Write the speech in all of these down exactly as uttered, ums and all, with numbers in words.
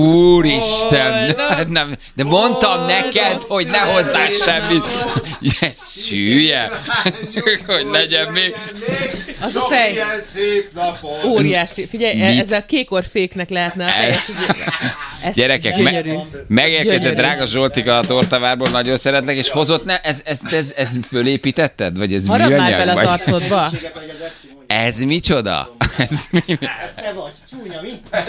Úristen, oh, nem, de mondtam oh, neked, hogy ne hozzá semmit. Ez hülye, hogy legyen még. Az a fej. Óriási. Figyelj, ezzel a kékorféknek lehetne a fejes. Gyerekek, me- megérkezett drága Zsoltika a tortavárból, nagyon szeretnek, és hozott, ne, ez, ez, ez, ez fölépítetted? Vagy ez harap műanyag? Harap már bele az arcodba. Ez micsoda? Ez mi? Ez te vagy, csúnya, mi?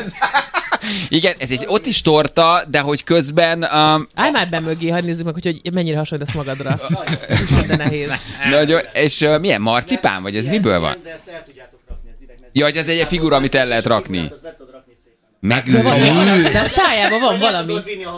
Igen, ez egy ott is torta, de hogy közben... Um, Állj már be mögé, hadd nézzük meg, hogy mennyire hasonlítasz magadra. Úristen, de nehéz. Nagyon, és uh, milyen marcipán, vagy ez miből van? De ezt el tudjátok rakni, ez direkt. Ja, hogy ez egy figura, amit el lehet rakni. Megőrülsz. De a szájában van valami.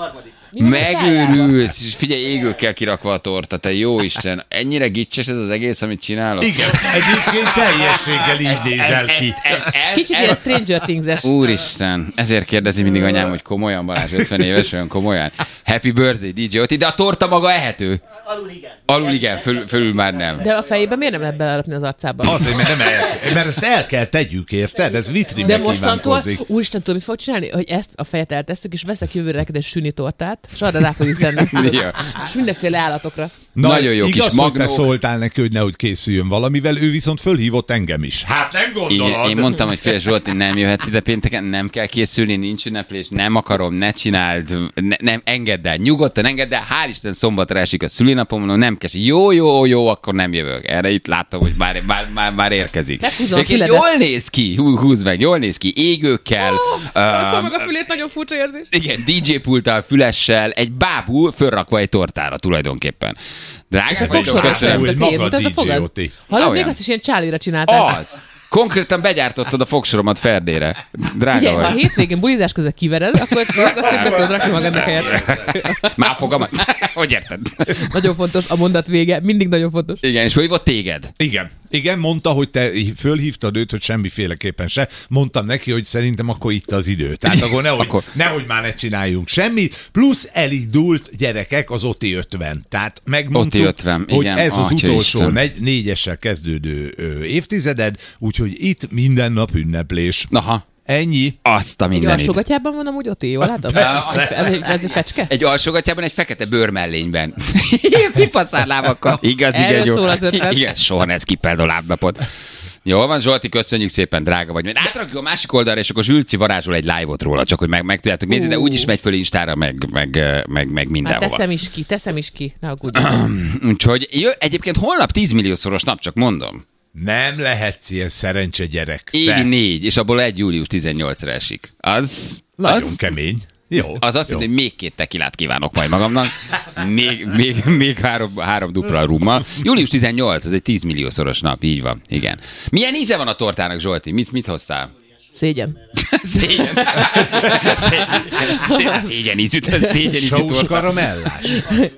Megőrülsz. Figyelj, égőkkel kirakva a torta, te jó Isten. Ennyire gicses ez az egész, amit csinálok? Igen, egyébként teljességgel így nézel ki. Kicsit ilyen Stranger Things-es. Úristen, ezért kérdezi mindig anyám, hogy komolyan, Balázs, ötven éves, olyan komolyan. Happy birthday, dé dzsé Oti, de a torta maga ehető. Alul igen. Alul igen, föl, fölül már nem. De a fejében miért nem lehet belerapni az arcába? Azért, mert, nem el, mert ezt el kell tegyük, érted? Ez vitrinbe de mostantól, úristen, tudod, mit fog csinálni? Hogy ezt a fejet eltesszük, és veszek jövőre neked egy süni tortát, és arra rá fogjuk tenni. Ja. És mindenféle állatokra. Na, nagyon jó igaz, kis magnó. Te szóltál neki, hogy nehogy készüljön valamivel, ő viszont fölhívott engem is. Hát nem gondolod. Igen, én mondtam, hogy fél Zsolti, nem jöhetsz ide pénteken, nem kell készülni, nincs ünneplés, nem akarom, ne csináld, ne, nem, engedd el, nyugodtan engedd el, hál' Isten szombatra esik a szülinapom, mondom, nem kell, jó, jó, jó, akkor nem jövök. Erre itt látom, hogy már, már, már, már érkezik. Egyébként jól néz ki, hú, húzd meg, jól néz ki, égőkkel. Oh, um, meg a fülét, nagyon furcsa érzés. Igen, dé dzsé pulttal, fülessel, egy bábú fölrakva egy tortára tulajdonképpen. Drágák vagyok, köszönöm. Hogy maga dé dzsé Oti. Hallod, még azt is ilyen Charlie-ra csinálták. Az. Konkrétan begyártottad a fogsoromat Ferdére. Drága Figyelj, vagy. ha a hétvégén bulizás közben kivered, akkor azt szépen tudod rakni magadnak helyet. Már fogamat. Hogy érted? Nagyon fontos a mondat vége, mindig nagyon fontos. Igen, és fölhívott téged? Igen. Igen, mondta, hogy te fölhívtad őt, hogy semmiféleképpen se. Mondtam neki, hogy szerintem akkor itt az idő. Tehát akkor nehogy, akkor... nehogy már ne csináljunk semmit. Plusz elindult, gyerekek, az Oti ötven. Tehát megmondtuk, ötven, hogy igen, ez az Atya utolsó negy, négyessel kezdődő ö, évtizeded, úgyhogy itt minden nap ünneplés. Aha. Ennyi. Azt a mindenit. Egy alsógatyában van amúgy Oti, jól látom? Ez, ez, ez egy fecske? Egy alsógatyában, egy fekete bőrmellényben. Pipaszárlábakkal. Igaz, igen, erről jó. Szól az ötlet. Igen, soha ne skippeld a lábnapot. Jól van, Zsolti, köszönjük szépen, drága vagy. Mert átrakjuk a másik oldalra, és akkor Zsülci varázsol egy live-ot róla, csak hogy meg, meg tudjátok nézni, de úgyis megy föl Instára, meg, meg, meg, meg mindenhova. Hát teszem is ki, teszem is ki. Ne aggódj. Úgyhogy jö, egyébként holnap tíz milliószoros nap, csak mondom. Nem lehetsz ilyen szerencse gyerek. Évi négy, és abból egy július tizennyolcadikra esik. Az... Nagyon az, kemény. Jó. Az azt jelenti, hogy még két tekilát kívánok majd magamnak. Még, még, még három, három dupla rummal. július tizennyolcadika, az egy tíz milliószoros nap, így van. Igen. Milyen íze van a tortának, Zsolti? Mit, mit hoztál? Szégyen. Szégyen. Szégyen, szégyen ízű, szégyen ízű torta. Sós karamellás.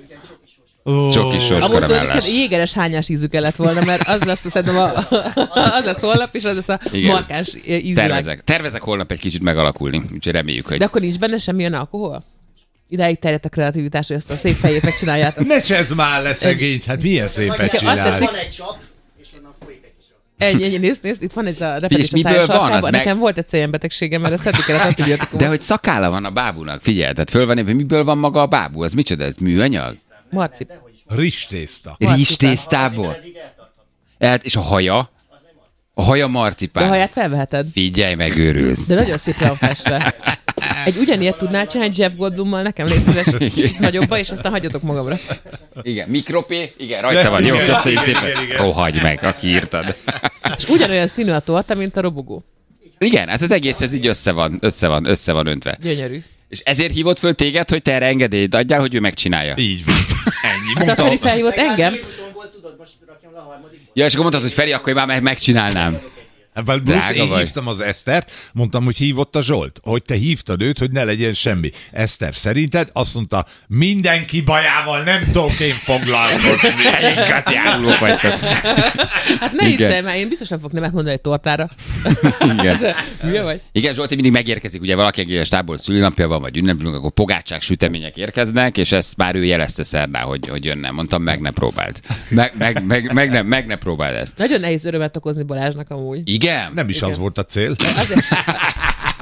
Csoki sós Amúgy karamellás. tudod, jégeres hányás ízű kellett volna, mert az lesz szerintem a, az lesz holnap, és az lesz a igen. markáns ízűleg. Tervezek. Tervezek holnap egy kicsit megalakulni, úgyhogy reméljük, hogy... De akkor nincs benne semmilyen alkohol? Idáig terjedt a kreativitás, hogy ezt a szép fejét megcsináljátok. Ne csezd már le szegényt, hát milyen szépet csinál. Van egy csap, és onnan folyik egy kis csap. Ennyi, ennyi, nézd, nézd, itt van egy a repedés a szájas sarkában. Nekem volt egy ilyen betegségem, mert ezt szedni kellett antibiotikumot. De hogy szakálla van a bábúnak, figyelj, tehát föl van, hogy miből van maga a bábú, az micsoda, ez műanyag? Marcip. Rizstészta. Rizstésztából? Hát, és a haja? A haja marcipán. De a haját felveheted. Figyelj, megőrülsz. De nagyon szépre van festve. Egy ugyanilyet tudnál csinálni Jeff Goldblummal, nekem légy szíves, kicsit nagyobba, és aztán hagyjatok magamra. Igen, mikropé, igen, rajta van, jó, köszönjük szépen. Rohagy meg, aki írtad. És ugyanolyan színű a torta, mint a robogó. Igen, ez az egész, ez így össze van, össze van, össze van öntve. Gyönyörű. És ezért hívott föl téged, hogy te erre engedélyt adjál, hogy ő megcsinálja. Így van. Ennyi. Hát a Feri felhívott engem. Ja, és akkor mondtad, hogy Feri, akkor én már megcsinálnám. Hát, plusz én vagy. Hívtam az Esztert, mondtam, hogy hívott a Zsolt, hogy te hívtad őt, hogy ne legyen semmi. Eszter, szerinted? Azt mondta, mindenki bajával nem tudok én foglalkozni. Igazi árulók vagytok. Hát ne viccelj már, én biztos nem fogok nemet mondani egy tortára. Igen. Hülye vagy? Igen, Zsolti mindig megérkezik, ugye valaki egész tából szülinapja van, vagy ünneplünk, akkor pogácsák, sütemények érkeznek, és ezt már ő jelezte szerdán, hogy, hogy jönne. Mondtam, meg ne próbáld. Meg, meg, meg, meg, ne, meg ne próbáld ezt. Nagyon nehéz örömet okozni Balázsnak amúgy. Igen? Nem is Igen. az volt a cél. Azért...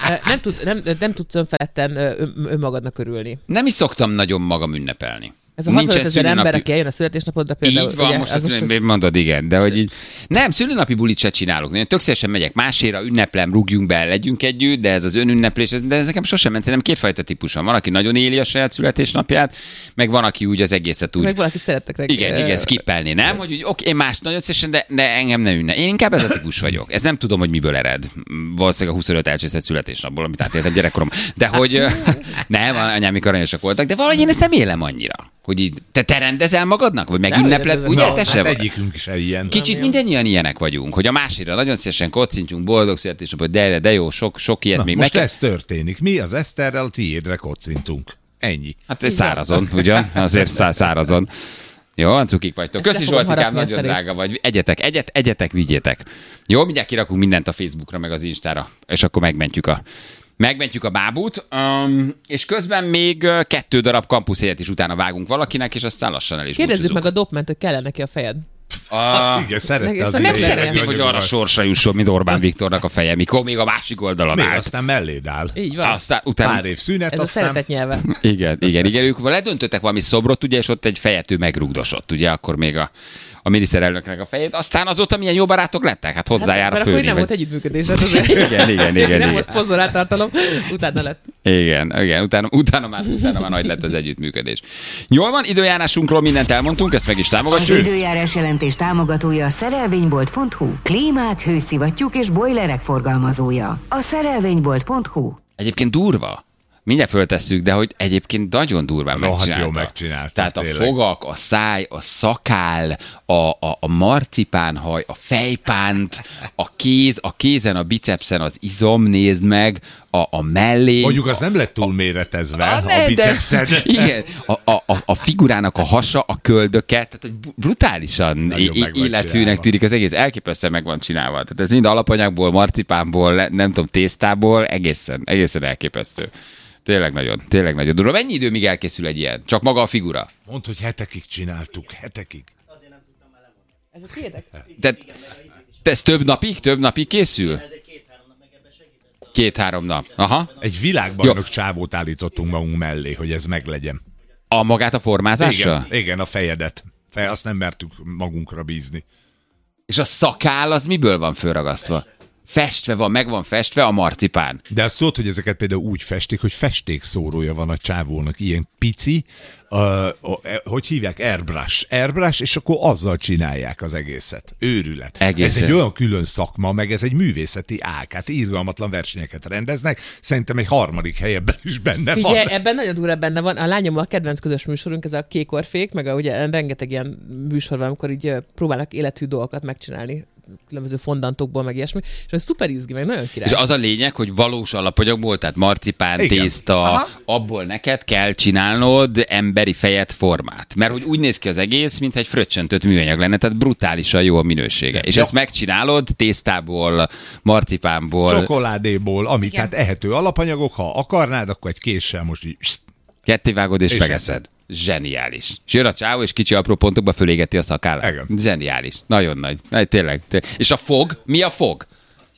Nem, tud, nem, nem tudsz önfeledten ön, önmagadnak örülni. Nem is szoktam nagyon magam ünnepelni. Ez a hatvanöt ezer ember, aki eljön a születésnapodra például. Így van, ugye, most az azt most az... mondod, igen, de hogy így... Nem, szülinapi bulit se csinálok. Én tök szívesen megyek máséra, ünneplem, rúgjunk be, legyünk együtt, de ez az önünneplés, de ez nekem sosem ment. Szerintem kétfajta típus van. Van, aki nagyon éli a saját születésnapját, meg van, aki úgy az egészet úgy... Meg valaki szerettek reggel. Igen, igen, skippelni, nem? Hogy úgy, oké, én más nagyon szívesen, de, de engem ne ünne. Én inkább ez a típus vagyok. Ez nem tudom, hogy miből ered. Valószínűleg a huszonöt elcsészett születésnapból, amit átéltem gyerekkorom. De hogy nem, anyámik aranyosak voltak, de valahogy én ezt nem élem annyira. Hogy így, te, te rendezel magadnak? Vagy megünnepled? Ugye, te se hát vagy? egyikünk se ilyen. Kicsit mindannyian ilyenek vagyunk, hogy a másikra nagyon szívesen kocintjunk, boldog születésnapot, de, de jó, sok, sok ilyet Na, még most nekem. ez történik. Mi az Eszterrel a tiédre kocintunk. Ennyi. Hát egy szárazon, ugyan? Azért szá- szárazon. Jó, cukik vagytok. Ezt Köszi le fogom Zsoltikám, harapni nagyon ezt a drága vagy. Egyetek, egyet, egyetek, vigyétek. Jó, mindjárt kirakunk mindent a Facebookra, meg az Instára, és akkor megmentjük a Megmentjük a bábút, um, és közben még uh, kettő darab kampuszélet is utána vágunk valakinek, és aztán lassan el is Kérdezzük búcsúzunk. meg a dopment, hogy kell neki a fejed. A... Igen, szerette Meg- az nem Nem ilyen szeretném, jellegű hogy arra anyagokat. sorsra jusson, mint Orbán Viktornak a feje, mikor még a másik oldalon Még állt. aztán melléd áll. Így van. Aztán utána... Pár év szünet, Ez a aztán... szeretet nyelve. Igen, igen, igen. Ők ledöntöttek valami szobrot, ugye, és ott egy fejető megrugdosott, ugye, akkor még a, a miniszterelnöknek a fejét. Aztán azóta milyen jó barátok lettek, hát hozzájár a Mert akkor főnév. nem volt együttműködés. Ez azért. Igen, igen, igen, Nem igen. volt szponzoráltartalom, utána lett. Igen, igen, utána, utána, már, utána már nagy lett az együttműködés. Jól van, időjárásunkról mindent elmondtunk, ezt meg is Az támogatjuk. időjárás jelentés támogatója a szerelvénybolt pont hu. Klímák, hőszivattyúk és bojlerek forgalmazója. A szerelvénybolt pont hu. Egyébként durva. Mindjárt föltesszük, de hogy egyébként nagyon durván Rohadt megcsinálta. jól megcsinálta, Tehát a tényleg. fogak, a száj, a szakál, a, a, a marcipánhaj, a fejpánt, a kéz, a kézen, a bicepszen az izom, nézd meg, a, a mellé. Mondjuk az nem lett túl méretezve, Ah, a ne, de- bicepszed. Igen, a, a, a, a figurának a hasa, a köldöke, tehát hogy brutálisan Nagyon é- meg van élethűnek csinálva. tűnik az egész, elképesztően meg van csinálva. Tehát ez mind alapanyagból, marcipánból, le- nem tudom, tésztából, egészen, egészen elképesztő. Tényleg nagyon, tényleg nagyon durva. Mennyi idő, míg elkészül egy ilyen? Csak maga a figura? Mondd, hogy hetekig csináltuk, hetekig. Ez a tiédek? De, de ez több napig, több napig készül? Két-három nap. Aha. Egy világbajnok csávót állítottunk magunk mellé, hogy ez meglegyen. A magát a formázással? Igen, igen, a fejedet. Fe, azt nem mertük magunkra bízni. És a szakál az miből van fölragasztva? Festve van, meg van festve a marcipán. De azt tudod, hogy ezeket például úgy festik, hogy festékszórója van a csávónak, ilyen pici, uh, uh, hogy hívják? Airbrush. Airbrush, és akkor azzal csinálják az egészet. Őrület. Egészen. Ez egy olyan külön szakma, meg ez egy művészeti ág. Hát irgalmatlan versenyeket rendeznek. Szerintem egy harmadik helyben is benne Figyelj, van. ebben nagyon durva benne van. A lányom a kedvenc közös műsorunk, ez a Kékorfék, meg a, ugye rengeteg ilyen műsor van, amikor így ö, próbálnak élethű dolgokat megcsinálni különböző fondantokból, meg ilyesmi, és ez szuper izgi, meg nagyon király. És az a lényeg, hogy valós alapanyagból, tehát marcipán, Igen. tészta, Aha. abból neked kell csinálnod emberi fejet formát. Mert hogy úgy néz ki az egész, mintha egy fröccsöntött műanyag lenne, tehát brutálisan jó a minősége. És Ja. ezt megcsinálod tésztából, marcipánból, Csokoládéból, ami tehát ehető alapanyagok, ha akarnád, akkor egy késsel most így... kettévágod és, És megeszed. Zseniális. És jön a csávó, és kicsi apró pontokba fölégeti a szakállát. Igen. Zseniális. Nagyon nagy. Nagy, tényleg, tényleg. És a fog? Mi a fog?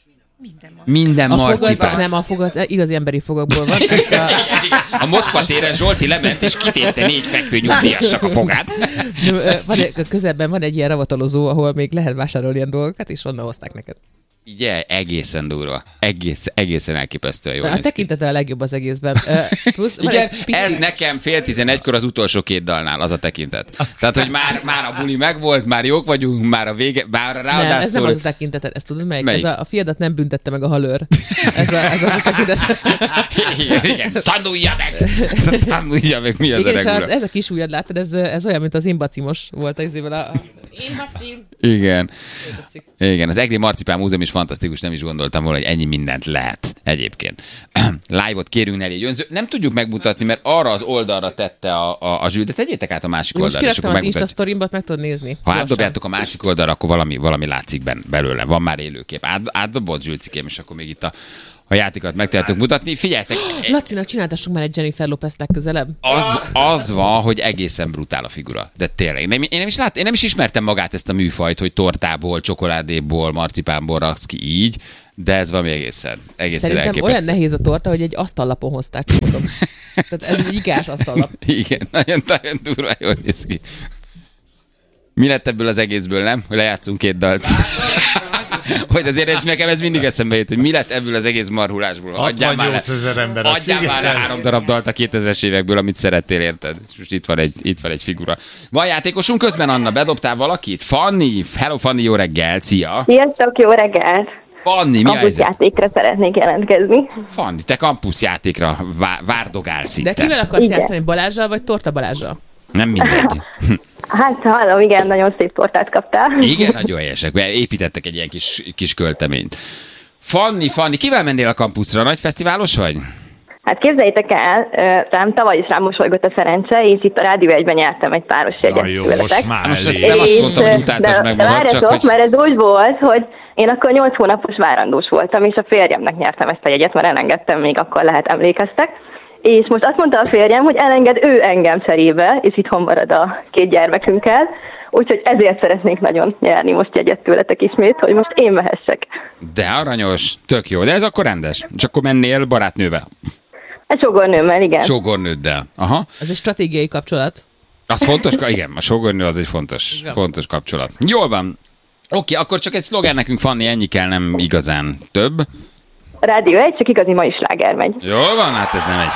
Minden a fog az, marcipán. nem, a fog az igazi emberi fogakból van. Ezt a, A Moszkva téren Zsolti lement, és kitépte négy fekvő nyugdíjasnak a fogát. van, egy- közelben van egy ilyen ravatalozó, ahol még lehet vásárolni ilyen dolgokat, és onnan hozták neked. Ugye, egészen durva. Egész, egészen elképesztően jól A néz ki. tekintete a legjobb az egészben. Ö, Plusz van Igen, egy pici- ez nekem fél tizenegykor az utolsó két dalnál, az a tekintet. Tehát, hogy már, már a buli megvolt, már jók vagyunk, már a vége, már Nem, ez nem ráadásul... az a tekinteted, ezt tudod melyik? Melyik? Ez a, a fiadat nem büntette meg a halőr. Ez, a, ez az a tekintet. igen, igen, tanulja meg! Tanulja meg, mi az Igen, a és regula. az, ez a kis ujjad, láttad, ez, ez olyan, mint az imbacimos volt az izével a... Imbacim. Igen. Igen, az Egri Marcipán Múzeum is fantasztikus, nem is gondoltam volna, hogy ennyi mindent lehet egyébként. Live-ot kérünk Nelly Gyönző. Nem tudjuk megmutatni, mert arra az oldalra tette a, a, a zsűr, de tegyétek át a másik Most oldalra, és kiraktam akkor az Insta megmutatjuk. sztorimbat, meg tudod nézni. Ha Gyorsan. átdobjátok a másik oldalra, akkor valami, valami látszik ben, belőle. Van már élőkép. Át, átdobott Zsülcikém, és akkor még itt a, a játékot meg tudjátok mutatni. Figyeljetek, Lacinak csináltassunk már egy Jennifer Lopez legközelebb. az, az van, hogy egészen brutál a figura. De tényleg, nem, én, nem is lát, én nem is ismertem magát ezt a műfajt, hogy tortából, csokoládéból, marcipánból raksz ki így. De ez valami egészen, egészen Szerintem elképesztő. olyan nehéz a torta, hogy egy asztallapon hozták csomagot. Tehát ez egy ikás asztallap. Igen, nagyon, nagyon durva, jól néz ki. Mi lett ebből az egészből, nem? Hogy lejátszunk két dalt. Hogy azért nekem ez mindig eszembe jut, hogy mi lett ebből az egész marhulásból. hatvannyolc ezer ember a Adjál már le három darab dalt a kétezres évekből, amit szerettél, érted? És most itt van egy, itt van egy figura. Van játékosunk közben, Anna, bedobtál valakit? Fanni, hello Fanni, jó reggel, szia! Sziasztok, jó reggelt! Fanni, mi a helyzet? Játékra szeretnék jelentkezni. Fanni, te kampuszjátékra vá- várdogálsz itt. De kivel akarsz Igen. játszani? Balázsral vagy Torta Balázsral? Nem mindenki. Hát hallom, igen, nagyon szép tortát kaptál. Igen, nagyon helyesek. Építettek egy ilyen kis, kis költeményt. Fanni, Fanni, kivel mennél a kampuszra? Nagy fesztiválos vagy? Hát képzeljétek el, rám tavaly is rám mosolygott a szerencse, és itt a Rádió egyben nyertem egy páros jegyet Na jó, tőletek. most már Most ezt elég. nem azt És, mondtam, hogy utáltasd de- meg de magad, csak várjatok, hogy... mert ez úgy volt, hogy én akkor nyolc hónapos várandós voltam, és a férjemnek nyertem ezt a jegyet, mert elengedtem, még akkor lehet emlékeztek. És most azt mondta a férjem, hogy elenged ő engem cserébe, és itthon marad a két gyermekünkkel. Úgyhogy ezért szeretnék nagyon nyerni most jegyet tőletek ismét, hogy most én mehessek. De aranyos, tök jó. De ez akkor rendes. És akkor mennél barátnővel. Egy sógornőmmel, igen. Sógornőddel. Aha. Ez egy stratégiai kapcsolat. Az fontos? Igen, a sógornő az egy fontos, Igen. fontos kapcsolat. Jól van. Oké, akkor csak egy szlogán nekünk, Fanni, ennyi kell, nem igazán több. Rádió egy, csak igazi mai sláger megy. Jól van, hát ez nem egy...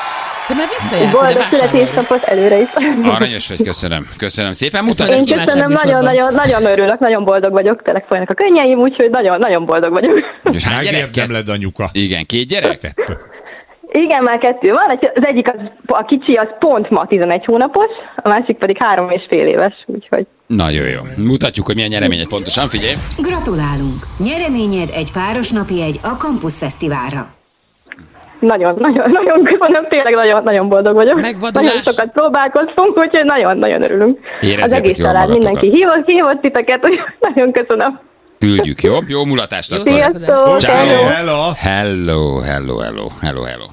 Te már visszajátsz, de Boldog vásárolj. születésnapot előre is. Aranyos vagy, köszönöm. Köszönöm szépen. Ezt Mutat. Én Kívánság köszönöm, műsorban. nagyon-nagyon nagyon örülök, nagyon boldog vagyok, tényleg folynak a könnyeim, úgyhogy nagyon-nagyon boldog vagyok. És hány gyerek? Megérdem led anyuka. Igen, két gyerek? Kettő. Igen, már kettő van, egy- az egyik az, a kicsi az pont ma tizenegy hónapos, a másik pedig három és fél éves, úgyhogy Nagyon jó. Mutatjuk, hogy milyen nyereményed pontosan, figyelj. Gratulálunk! Nyereményed egy páros napi egy a Campus Fesztiválra. nagyon, nagyon, nagyon köszönöm, tényleg nagyon, nagyon boldog vagyok. Megvadulás. Nagyon sokat próbálkoztunk, úgyhogy nagyon-nagyon örülünk. Érezzétek Az egész jól család, magatokat. mindenki hívott, hívott titeket, úgyhogy nagyon köszönöm. Küldjük, jó? Jó mulatást akkor. Sziasztok! Ciao. Hello. Hello. Hello, hello, hello, hello, hello.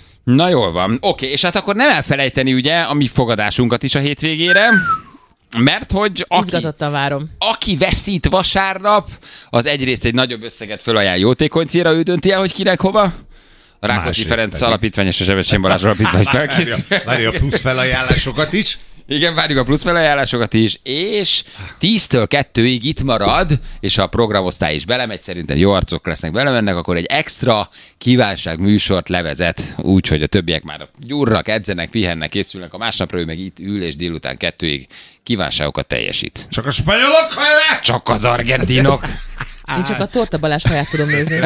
Na jól van. Oké, és hát akkor nem elfelejteni ugye a mi fogadásunkat is a hétvégére, mert hogy aki, Izgatottan várom. aki veszít vasárnap, az egyrészt egy nagyobb összeget fölajánl jótékony célra, ő dönti el, hogy kinek hova. A Rákóczi Másrészt Ferenc pedig. Alapítvány és a Sebestyén Balázs Alapítvány felkészül. Várja, várja a plusz felajánlásokat is. Igen, várjuk a plusz felajánlásokat is, és tíztől kettőig itt marad, és ha a programosztály is belemegy, szerintem jó arcok lesznek, belemennek, akkor egy extra kívánság műsort levezet, úgyhogy a többiek már gyúrnak, edzenek, pihennek, készülnek, a másnapra ő meg itt ül, és délután kettőig kívánságokat teljesít. Csak a spanyolok hajrá! Csak az argentinok. Én csak a Torta Balázs haját tudom nézni.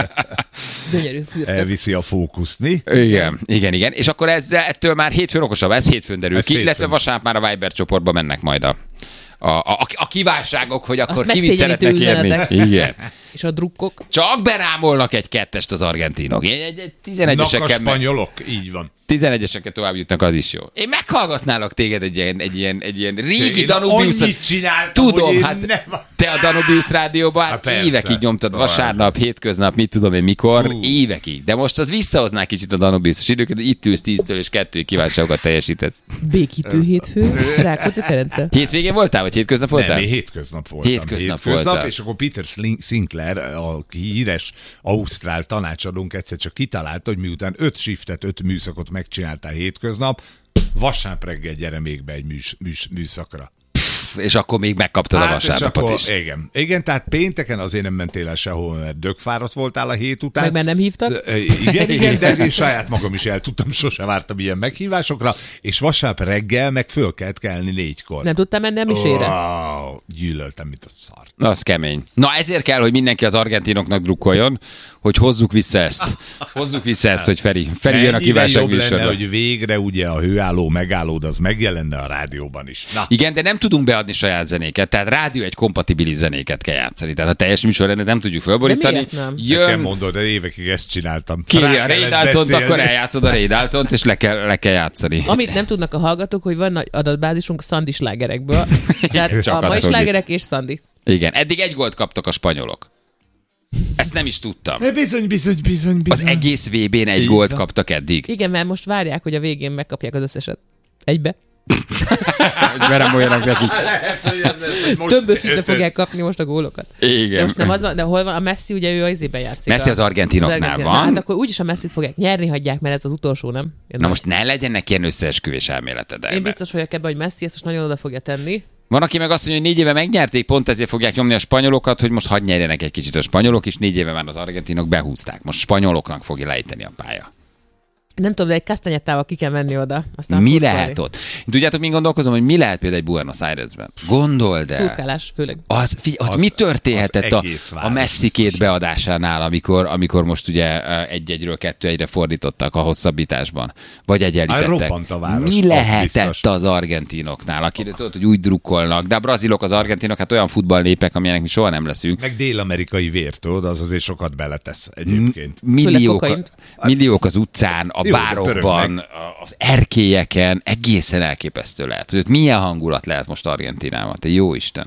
Gyönyörű fürtök. Elviszi a fókuszt, mi? Igen, igen, igen. És akkor ezzel, ettől már hétfőn okosabb, ez hétfőn derül Ez ki, hétfőn. illetve vasárnap már a Viber csoportba mennek majd a, a, a, a kívánságok, hogy akkor ki mit megszégyenítő szeretnek érni. üzenetek. Igen. És a drukkok. Csak berámolnak egy kettest az argentinok. Egy, egy, egy Nak a tizenegyeseket, meg, spanyolok, így van. tizenegyeseket tovább jutnak, az is jó. Én meghallgatnálak téged egy ilyen, egy ilyen, egy ilyen régi Én Danubius. annyit csináltam, Tudom, hogy én hát nem... te a Danubius rádióban Hát hát persze. évekig nyomtad Tovább. vasárnap, hétköznap, mit tudom én mikor, Hú. évekig. De most az visszahozná kicsit a Danubius időket, hogy itt ülsz tíztől és kettőig kívánságokat teljesítesz. Békítő hétfő. Rákóczi Ferenccel. Hétvégén voltál, vagy hétköznap voltál? Nem, én hétköznap voltam. Hétköznap voltál. És akkor Peter Slin- Sinclair, a híres ausztrál tanácsadónk egyszer csak kitalálta, hogy miután öt shiftet, öt műszakot megcsináltál hétköznap, vasárnap reggel gyere még be egy műs, műs, műszakra. És akkor még megkaptad a és vasárnapot akkor, is. igen. igen, tehát pénteken azért nem mentél el sehol, mert dögfáradt voltál a hét után. Meg már nem hívtak? De, igen, igen, de én saját magam is el tudtam, sose vártam ilyen meghívásokra, és vasárnap reggel meg föl kellett kelni négykor. Nem tudtam menni a misére? Wow, gyűlöltem, mint a szart. Az kemény. Na ezért kell, hogy mindenki az argentinoknak drukkoljon, hogy hozzuk vissza ezt. Hozzuk vissza ezt, hogy Feri, Feri jön a Mennyivel kívánság jobb lenne, műsorba. hogy végre ugye a hőálló megállód az megjelenne a rádióban is. Na, Igen, de nem tudunk beadni saját zenéket, tehát rádió egy kompatibilis zenéket kell játszani. Tehát a teljes műsorrendet nem tudjuk fölborítani. De miért nem? nekem Jön, mondod, de évekig ezt csináltam. kéri Rá a Ray kellett Daltont, beszélni. akkor eljátszod a Ray Daltont, és le kell, le kell játszani. Amit nem tudnak a hallgatók, hogy van nagy adatbázisunk Szandi slágerekből. Tehát Csak a azt mai fogjuk. slágerek és Szandi. Igen, eddig egy gólt kaptak a spanyolok. Ezt nem is tudtam. Bizony, bizony, bizony, Az bizony. egész vé bén egy Így gólt van. kaptak eddig. Igen, mert most várják, hogy a végén megkapják az összeset. Egybe. Hogy merem olyanak nekik. Több összítve fogják kapni most a gólokat. Igen. De most nem az van, de hol van? A Messi ugye ő az izében játszik. Messi az argentinoknál az argentin. van. Na, hát akkor úgyis a Messit fogják nyerni, hagyják, mert ez az utolsó, nem? Én Na most ne legyenek ilyen összeesküvés elméleted. Én biztos vagyok ebben, hogy Messi ezt most nagyon oda fogja tenni. Van, aki meg azt mondja, hogy négy éve megnyerték, pont ezért fogják nyomni a spanyolokat, hogy most hadd nyerjenek egy kicsit a spanyolok, és négy éve már az argentinok behúzták. Most spanyoloknak fogja lejteni a pálya. Nem tudom, de egy kasztanyettával ki kell menni oda. Aztán Mi szurkolni. lehet ott? Tudjátok, mi gondolkozom, hogy mi lehet például egy Buenos Airesben? Gondold el. Szurkálás főleg. Az, figyelj, ott Az- mi történhetett az a, egész város a Messi két biztos. beadásánál, amikor, amikor most ugye egy-egyről kettő egyre fordítottak a hosszabbításban? Vagy egyenlítettek. roppant a város, Mi az lehetett biztos. az argentinoknál? Akire tudod, hogy úgy drukkolnak, de a brazilok, az argentinok, hát olyan futballnépek, amilyenek mi soha nem leszünk. Meg dél-amerikai vér, tudod, az azért sokat beletesz egyébként. Milliók, kokaint. milliók az utcán, a Jó, de bárokban, pörögnek. a- az erkélyeken, egészen elképesztő lehet. Hogy ott milyen hangulat lehet most Argentinában, te jó Isten.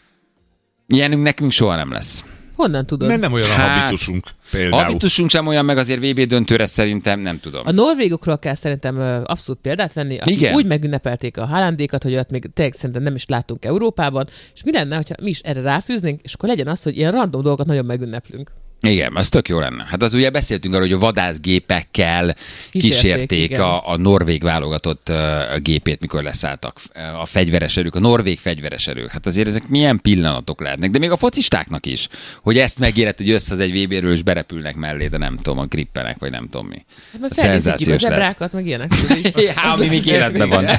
Ilyenünk nekünk soha nem lesz. Honnan tudod? Mert nem olyan a Hát, habitusunk például. Habitusunk sem olyan, meg azért vé bé döntőre szerintem nem tudom. A norvégokról kell szerintem ö, abszolút példát venni, akik Igen. úgy megünnepelték a Haalandékat, hogy ott még tényleg szerintem nem is látunk Európában, és mi lenne, ha mi is erre ráfűznénk, és akkor legyen az, hogy ilyen random dolgokat nagyon megünneplünk. Igen, az tök jó lenne. Hát az ugye beszéltünk arról, hogy a vadászgépekkel Kísérték, kísérték igen. a, a norvég válogatott uh, gépét, mikor leszálltak uh, a fegyveres erők, a norvég fegyveres erők. Hát azért ezek milyen pillanatok lehetnek, de még a focistáknak is, hogy ezt megérett, hogy össze az egy vé béről és berepülnek mellé, de nem tudom, a grippenek, vagy nem tudom mi. Hát majd Hát felnézítjük a szenzációs lehet. zebrákat, meg ilyenek. tudod, így. Ja, ami még életben van.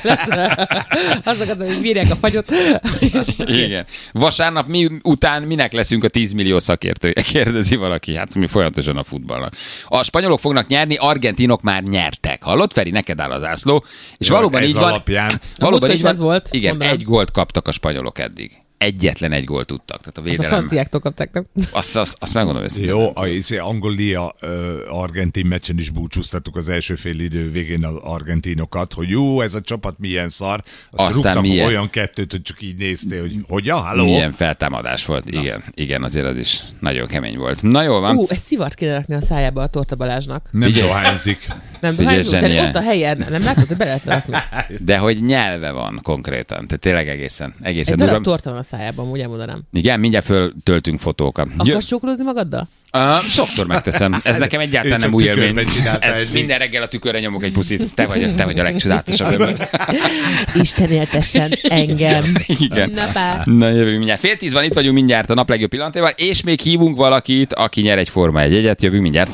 Azokat, hogy bírják a fagyot. Igen. Vasárnap mi után minek leszünk a tíz millió szakértője? Kérdezi valaki. Hát mi folyamatosan a futballnak. A spanyolok fognak nyerni, argentinok már nyertek. Hallott, Feri? Neked áll az ászló. És Jó, valóban ez így van. alapján. Valóban A így múltkor is van. ez volt, Igen, mondanám. egy gólt kaptak a spanyolok eddig. Egyetlen egy gólt tudtak. Tehát a Ezt a védelem. franciáktól kapták, nem? Azt, azt, azt megmondom őszintén. Jó, a izé, Angolia-Argentin meccsen is búcsúztattuk az első fél idő végén az argentinokat, hogy jó, ez a csapat milyen szar. Azt Aztán rúgtak milyen. olyan kettőt, hogy csak így néztél, hogy hogyan, halló? Milyen feltámadás volt. Igen, igen, azért az is nagyon kemény volt. Na jól van. Ú, egy szivart kéne rakni a szájába a Torta Balázsnak. Nem Figyelj. dohányzik. Nem Figyelj, dohányzó, de zseniális. ott a helyen, nem látod, hogy be lehetne rakni. De hogy nyelve van konkrétan. Tehát tényleg egészen, egészen Egy darab durva. torta van a szájában, úgy elmondanám. Igen, mindjárt föltöltünk fotókat. Jö- Akarsz csókolózni magaddal? Uh, sokszor megteszem. Ez nekem egyáltalán Ő nem csak új tükörben élmény. csinálta Ez eddig. minden reggel a tükörre nyomok egy puszit. Te vagy, te vagy a legcsodálatosabb ember. Isten éltessen engem. Igen. Na pá. Na jövünk mindjárt. Fél tíz van, itt vagyunk mindjárt a nap legjobb pillanatával, és még hívunk valakit, aki nyer egy Forma egy jegyet. Jövünk mindjárt.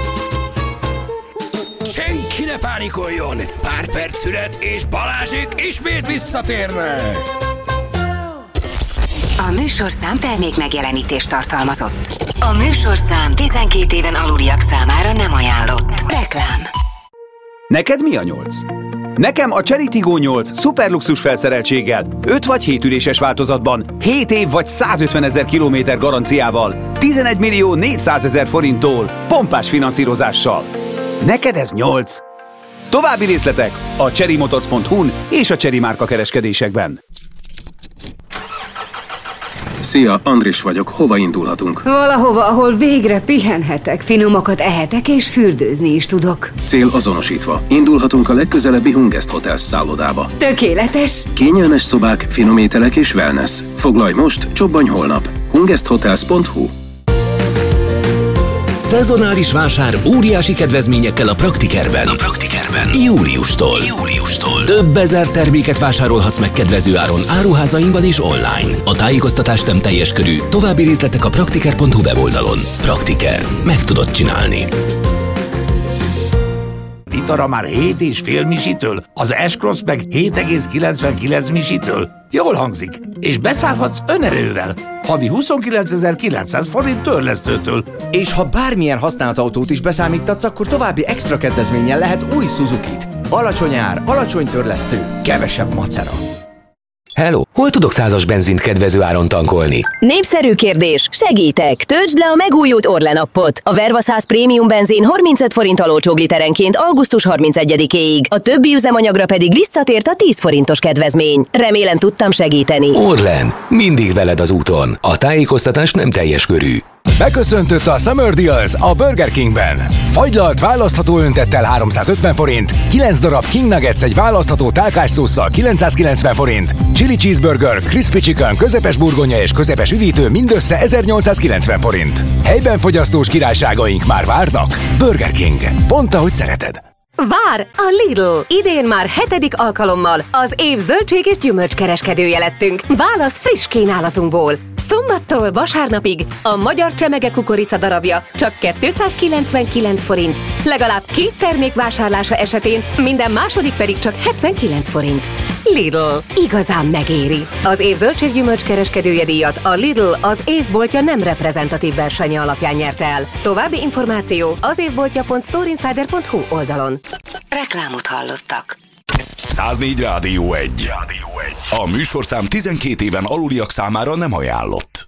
Senki ne pánikoljon! Pár perc szület, és Balázsék ismét visszatérnek! A műsorszám termék megjelenítést tartalmazott. A műsorszám tizenkét éven aluliak számára nem ajánlott. Reklám. Neked mi a nyolc? Nekem a Chery Tiggo nyolc szuperluxus felszereltséggel, öt vagy hét üléses változatban, hét év vagy százötven ezer kilométer garanciával, tizenegy millió négyszázezer forinttól, pompás finanszírozással. Neked ez nyolc. További részletek a chery motors pont hu-n és a Chery márka kereskedésekben. Szia, Andris vagyok. Hova indulhatunk? Valahova, ahol végre pihenhetek, finomakat ehetek és fürdőzni is tudok. Cél azonosítva. Indulhatunk a legközelebbi Hungest Hotels szállodába. Tökéletes! Kényelmes szobák, finom ételek és wellness. Foglalj most, csobbanj holnap. hungest hotels pont hu. Szezonális vásár óriási kedvezményekkel a Praktikerben. A Praktikerben. Júliustól. Júliustól. Több ezer terméket vásárolhatsz meg kedvező áron áruházainkban és online. A tájékoztatás nem teljes körű. További részletek a praktiker pont hu weboldalon. Praktiker. Meg tudod csinálni. Vitara már hét és fél misitől, az S-Cross meg hét egész kilencvenkilenc misitől. Jól hangzik. És beszállhatsz önerővel. Havi huszonkilencezer-kilencszáz forint törlesztőtől. És ha bármilyen használt autót is beszámítatsz, akkor további extra kedvezménnyel lehet új Suzukit. Alacsony ár, alacsony törlesztő, kevesebb macera. Hello, hol tudok százas benzint kedvező áron tankolni? Népszerű kérdés, segítek! Töltsd le a megújult Orlen appot. A Verva száz Premium benzin harmincöt forint olcsóbb literenként augusztus harmincegyedikéig. A többi üzemanyagra pedig visszatért a tíz forintos kedvezmény. Remélem tudtam segíteni. Orlen, mindig veled az úton. A tájékoztatás nem teljes körű. beköszöntött a Summer Deals a Burger Kingben. Fagylalt választható öntettel háromszázötven forint, kilenc darab King Nuggets egy választható tálkás szósszal kilencszázkilencven forint, Chili Cheeseburger, Crispy Chicken, közepes burgonya és közepes üdítő mindössze ezernyolcszázkilencven forint. Helyben fogyasztós királyságaink már várnak. Burger King. Pont ahogy szereted. Vár a Lidl! Idén már hetedik alkalommal az év zöldség és gyümölcskereskedője lettünk. Válasz friss kínálatunkból. Szombattól vasárnapig a magyar csemege kukorica darabja csak kétszázkilencvenkilenc forint. Legalább két termék vásárlása esetén minden második pedig csak hetvenkilenc forint. Lidl. Igazán megéri. Az év zöldséggyümölcskereskedője díjat a Lidl az évboltja nem reprezentatív versenye alapján nyerte el. További információ az évboltja pont storeinsider pont hu oldalon. Reklámot hallottak. száznégy Rádió egy. A műsorszám tizenkét éven aluliak számára nem ajánlott.